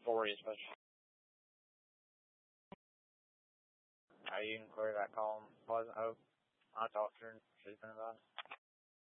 4 East Special. You can clear that call in Pleasant Hope. I talked to her and she's been about it.